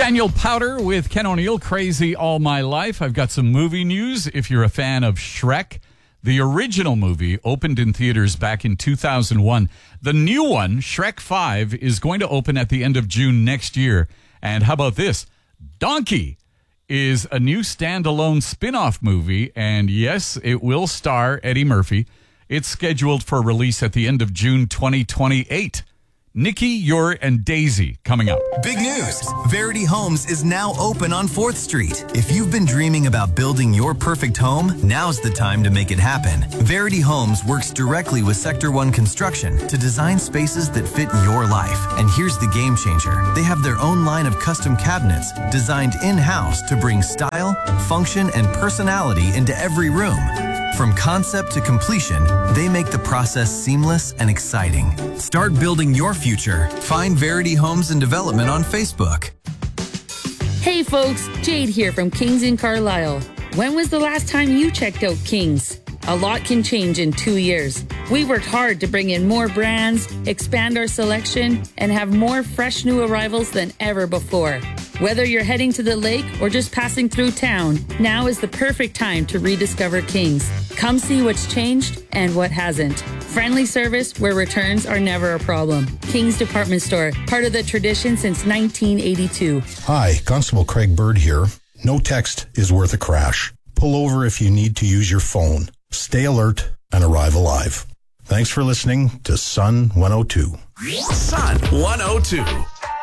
Daniel Powder with Ken O'Neill, Crazy All My Life. I've got some movie news. If you're a fan of Shrek, the original movie opened in theaters back in 2001. The new one, Shrek 5, is going to open at the end of June next year. And how about this? Donkey is a new standalone spin-off movie, and yes, it will star Eddie Murphy. It's scheduled for release at the end of June 2028. Nikki, Yor, and Daisy coming up. Big news! Verity Homes is now open on 4th Street. If you've been dreaming about building your perfect home, now's the time to make it happen. Verity Homes works directly with Sector 1 Construction to design spaces that fit your life. And here's the game changer. They have their own line of custom cabinets designed in-house to bring style, function, and personality into every room. From concept to completion, they make the process seamless and exciting. Start building your future. Find Verity Homes and Development on Facebook. Hey folks, Jade here from Kings in Carlisle. When was the last time you checked out Kings? A lot can change in 2 years. We worked hard to bring in more brands, expand our selection, and have more fresh new arrivals than ever before. Whether you're heading to the lake or just passing through town, now is the perfect time to rediscover Kings. Come see what's changed and what hasn't. Friendly service where returns are never a problem. Kings Department Store, part of the tradition since 1982. Hi, Constable Craig Bird here. No text is worth a crash. Pull over if you need to use your phone. Stay alert and arrive alive. Thanks for listening to Sun 102. Sun 102.